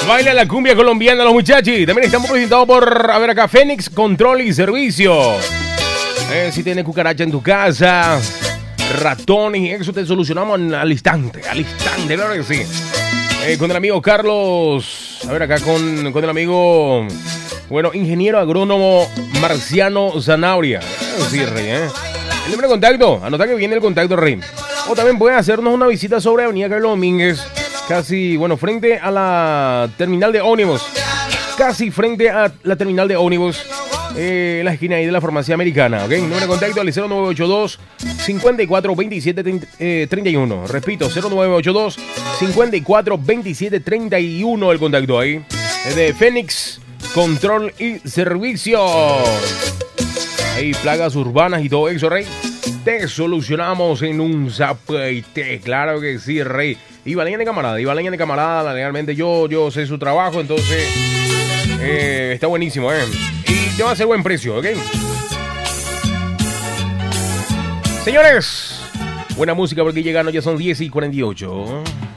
Baila la cumbia colombiana los muchachos. También estamos presentados por, a ver acá, Fénix Control y Servicio. Si tienes cucaracha en tu casa, ratones, eso te solucionamos al instante, claro que sí. Con el amigo Carlos, a ver acá con el amigo, bueno, ingeniero agrónomo Marciano Zanabria. Sí, Rey, El número de contacto, anota que viene el contacto, Rey. O también pueden hacernos una visita sobre Avenida Carlos Domínguez, casi, bueno, frente a la terminal de ómnibus. Casi frente a la terminal de ómnibus, en la esquina ahí de la farmacia americana, ¿ok? Número de contacto al 0982 54 27 31. Repito, 0982 54 27 31 el contacto ahí. Es de Fénix Control y Servicio. Ahí plagas urbanas y todo eso, Rey. Te solucionamos en un zapete, claro que sí, Rey. Y Valencia de camarada, legalmente yo sé su trabajo, entonces está buenísimo, y te va a hacer buen precio, ¿ok? Señores, buena música porque llegando ya son 10:48.